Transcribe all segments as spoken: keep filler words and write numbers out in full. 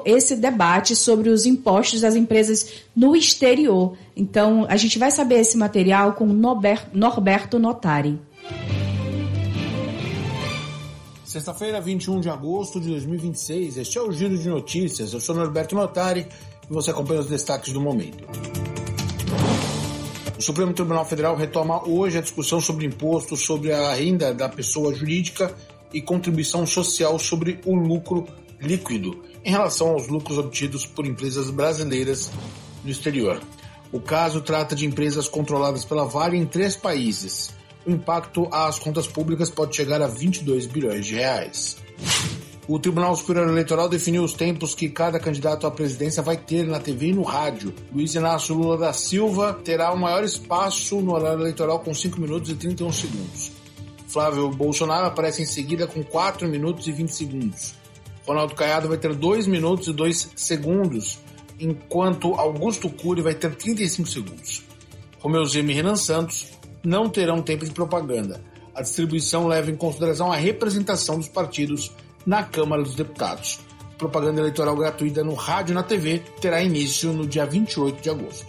começou esse debate sobre os impostos das empresas no exterior. Então, a gente vai saber esse material com Norberto Notari. Sexta-feira, vinte e um de agosto de dois mil e vinte e seis, este é o Giro de Notícias. Eu sou Norberto Notari e você acompanha os destaques do momento. O Supremo Tribunal Federal retoma hoje a discussão sobre imposto sobre a renda da pessoa jurídica e contribuição social sobre o lucro líquido em relação aos lucros obtidos por empresas brasileiras no exterior. O caso trata de empresas controladas pela Vale em três países. O impacto às contas públicas pode chegar a vinte e dois bilhões de reais. O Tribunal Superior Eleitoral definiu os tempos que cada candidato à presidência vai ter na T V e no rádio. Luiz Inácio Lula da Silva terá o maior espaço no horário eleitoral com cinco minutos e trinta e um segundos. Flávio Bolsonaro aparece em seguida com quatro minutos e vinte segundos. Ronaldo Caiado vai ter dois minutos e dois segundos, enquanto Augusto Cury vai ter trinta e cinco segundos. Romeu Zema e Renan Santos não terão tempo de propaganda. A distribuição leva em consideração a representação dos partidos na Câmara dos Deputados. A propaganda eleitoral gratuita no rádio e na T V terá início no dia vinte e oito de agosto.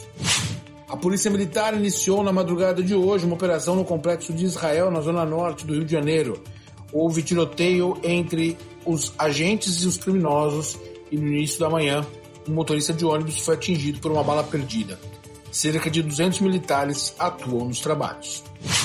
A Polícia Militar iniciou na madrugada de hoje uma operação no Complexo de Israel, na zona norte do Rio de Janeiro. Houve tiroteio entre os agentes e os criminosos e no início da manhã, um motorista de ônibus foi atingido por uma bala perdida. Cerca de duzentos militares atuam nos trabalhos.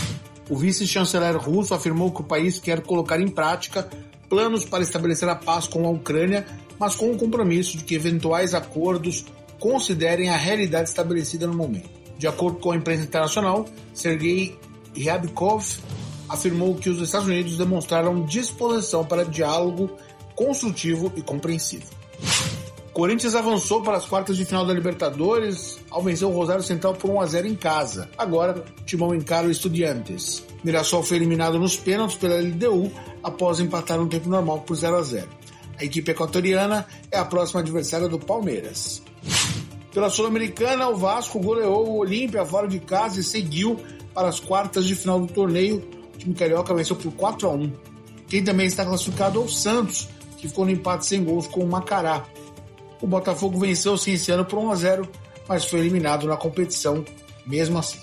O vice-chanceler russo afirmou que o país quer colocar em prática planos para estabelecer a paz com a Ucrânia, mas com o compromisso de que eventuais acordos considerem a realidade estabelecida no momento. De acordo com a imprensa internacional, Sergei Ryabkov afirmou que os Estados Unidos demonstraram disposição para diálogo construtivo e compreensivo. Corinthians avançou para as quartas de final da Libertadores ao vencer o Rosário Central por um a zero em casa. Agora, o Timão encara o Estudiantes. Mirassol foi eliminado nos pênaltis pela L D U após empatar no tempo normal por zero a zero. A equipe equatoriana é a próxima adversária do Palmeiras. Pela Sul-Americana, o Vasco goleou o Olímpia fora de casa e seguiu para as quartas de final do torneio. O time carioca venceu por quatro a um. Quem também está classificado é o Santos, que ficou no empate sem gols com o Macará. O Botafogo venceu o Cienciano por um a zero, mas foi eliminado na competição mesmo assim.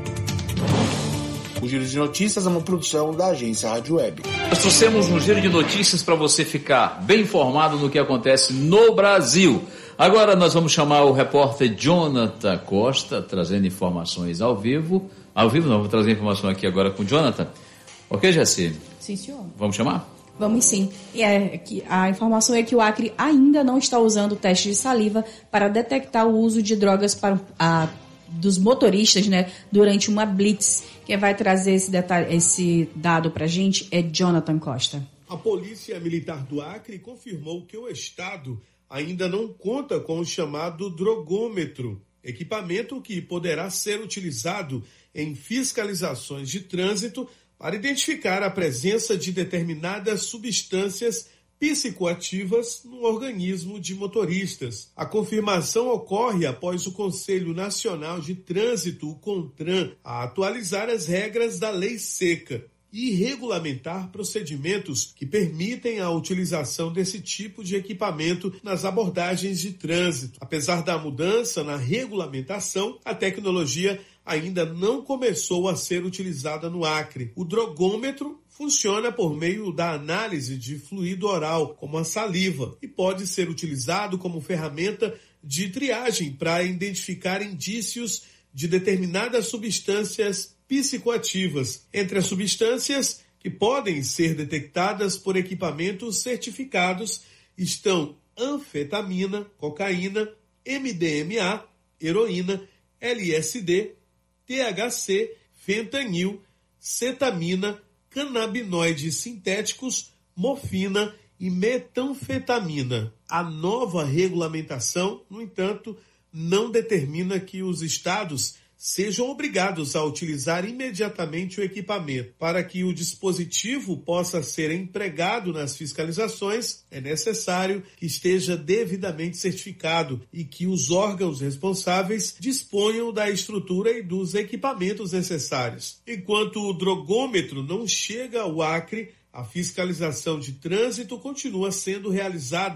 O Giro de Notícias é uma produção da agência Rádio Web. Nós trouxemos um Giro de Notícias para você ficar bem informado no que acontece no Brasil. Agora nós vamos chamar o repórter Jonathan Costa, trazendo informações ao vivo. Ao vivo não, vou trazer informação aqui agora com o Jonathan. Ok, Jessi? Sim, senhor. Vamos chamar? Vamos sim. E é que a informação é que o Acre ainda não está usando o teste de saliva para detectar o uso de drogas para, a, dos motoristas, né, durante uma blitz. Quem vai trazer esse, detalhe, esse dado para a gente é Jonathan Costa. A Polícia Militar do Acre confirmou que o Estado ainda não conta com o chamado drogômetro, equipamento que poderá ser utilizado em fiscalizações de trânsito para identificar a presença de determinadas substâncias psicoativas no organismo de motoristas. A confirmação ocorre após o Conselho Nacional de Trânsito, o CONTRAN, a atualizar as regras da Lei Seca e regulamentar procedimentos que permitem a utilização desse tipo de equipamento nas abordagens de trânsito. Apesar da mudança na regulamentação, a tecnologia ainda não começou a ser utilizada no Acre. O drogômetro funciona por meio da análise de fluido oral, como a saliva, e pode ser utilizado como ferramenta de triagem para identificar indícios de determinadas substâncias psicoativas. Entre as substâncias que podem ser detectadas por equipamentos certificados estão anfetamina, cocaína, M D M A, heroína, L S D, T H C, fentanil, cetamina, canabinoides sintéticos, morfina e metanfetamina. A nova regulamentação, no entanto, não determina que os estados sejam obrigados a utilizar imediatamente o equipamento. Para que o dispositivo possa ser empregado nas fiscalizações, é necessário que esteja devidamente certificado e que os órgãos responsáveis disponham da estrutura e dos equipamentos necessários. Enquanto o drogômetro não chega ao Acre, a fiscalização de trânsito continua sendo realizada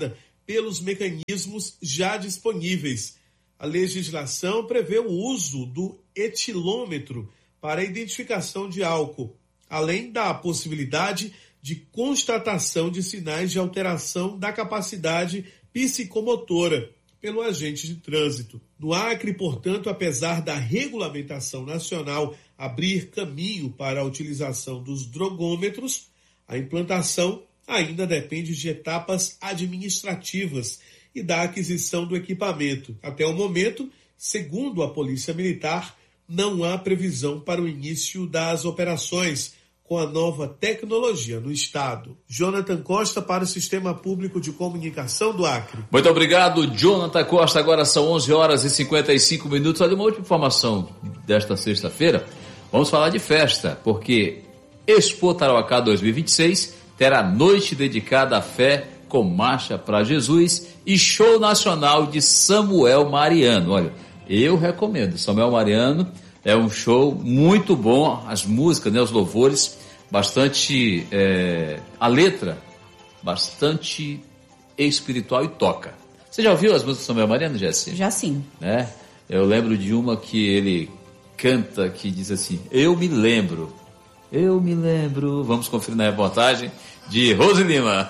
pelos mecanismos já disponíveis. A legislação prevê o uso do etilômetro para a identificação de álcool, além da possibilidade de constatação de sinais de alteração da capacidade psicomotora pelo agente de trânsito. No Acre, portanto, apesar da regulamentação nacional abrir caminho para a utilização dos drogômetros, a implantação ainda depende de etapas administrativas e da aquisição do equipamento. Até o momento, segundo a Polícia Militar, não há previsão para o início das operações com a nova tecnologia no estado. Jonathan Costa para o Sistema Público de Comunicação do Acre. Muito obrigado, Jonathan Costa. Agora são onze horas e cinquenta e cinco minutos. Olha, uma última informação desta sexta-feira. Vamos falar de festa, porque Expo Tarauacá dois mil e vinte e seis terá noite dedicada à fé com marcha para Jesus e show nacional de Samuel Mariano. Olha, eu recomendo. Samuel Mariano é um show muito bom, as músicas, né, os louvores, bastante, é, a letra, bastante espiritual e toca. Você já ouviu as músicas do Samuel Mariano, Jéssica? Já sim. Né? Eu lembro de uma que ele canta, que diz assim, eu me lembro, eu me lembro. Vamos conferir na reportagem de Rose Lima.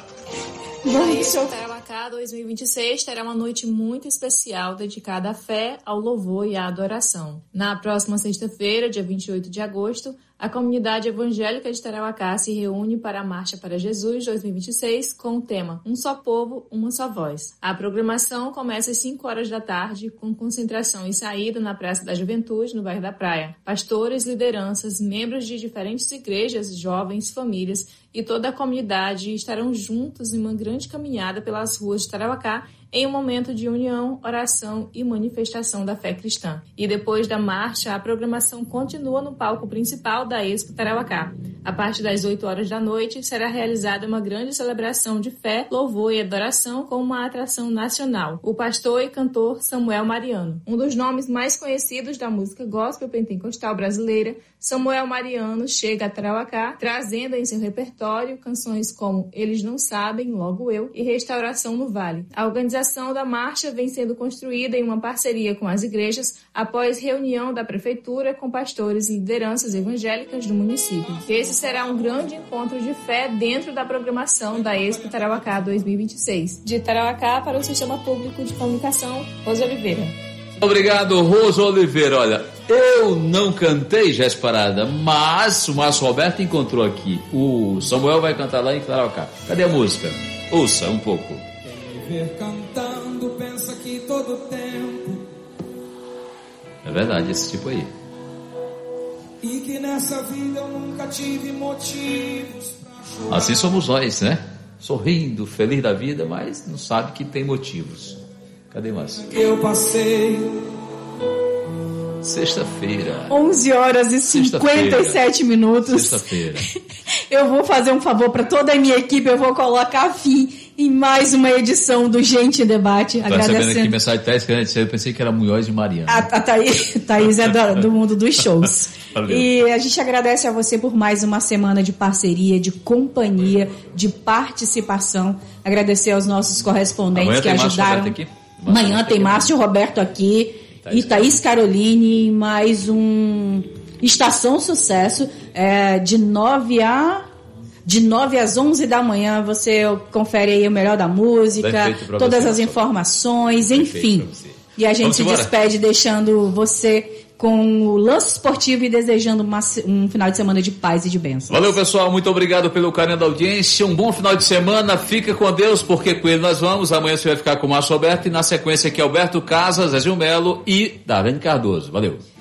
O Tarauacá dois mil e vinte e seis terá uma noite muito especial dedicada à fé, ao louvor e à adoração. Na próxima sexta-feira, dia vinte e oito de agosto, a comunidade evangélica de Tarauacá se reúne para a Marcha para Jesus dois mil e vinte e seis com o tema Um Só Povo, Uma Só Voz. A programação começa às cinco horas da tarde, com concentração e saída na Praça da Juventude, no bairro da Praia. Pastores, lideranças, membros de diferentes igrejas, jovens, famílias e toda a comunidade estarão juntos em uma grande caminhada pelas ruas de Tarauacá em um momento de união, oração e manifestação da fé cristã. E depois da marcha, a programação continua no palco principal da Expo Tarauacá. A partir das oito horas da noite, será realizada uma grande celebração de fé, louvor e adoração com uma atração nacional, o pastor e cantor Samuel Mariano. Um dos nomes mais conhecidos da música gospel pentecostal brasileira, Samuel Mariano chega a Tarauacá, trazendo em seu repertório canções como Eles Não Sabem, Logo Eu e Restauração no Vale. A organização da marcha vem sendo construída em uma parceria com as igrejas após reunião da prefeitura com pastores e lideranças evangélicas do município. Esse será um grande encontro de fé dentro da programação da Expo Tarauacá dois mil e vinte e seis. De Tarauacá para o Sistema Público de Comunicação, Rose Oliveira. Obrigado, Rose Oliveira. Olha, eu não cantei Jéssica Parada, mas o Márcio Roberto encontrou aqui. O Samuel vai cantar lá em Tarauacá. Cadê a música? Ouça um pouco. Quem me ver cantando pensa que todo tempo É verdade, esse tipo aí. E que nessa vida eu nunca tive motivos pra chorar. Assim somos nós, né? Sorrindo, feliz da vida, mas não sabe que tem motivos. Cadê mais? Eu passei. Sexta-feira. onze horas e cinquenta e sete minutos. Sexta-feira. Eu vou fazer um favor para toda a minha equipe, eu vou colocar fim em mais uma edição do Gente em Debate. Tá recebendo aqui mensagem de Thaís, que eu pensei que era Munhoz e Mariana. A, a Thaís, Thaís é do, do mundo dos shows. Valeu. E a gente agradece a você por mais uma semana de parceria, de companhia, de participação. Agradecer aos nossos correspondentes Amanhã que tem ajudaram. Márcio aqui. Amanhã tem Márcio Roberto aqui. Thaís e Thaís Caroline, mais um Estação Sucesso, é, de nove a... De nove às onze da manhã, você confere aí o melhor da música, todas você, as informações, enfim. E a gente se despede deixando você com o lance esportivo e desejando uma, um final de semana de paz e de bênçãos. Valeu, pessoal. Muito obrigado pelo carinho da audiência. Um bom final de semana. Fica com Deus, porque com ele nós vamos. Amanhã você vai ficar com o Márcio Alberto e na sequência aqui Alberto Casas, Zé Gil Melo e Darlene Cardoso. Valeu.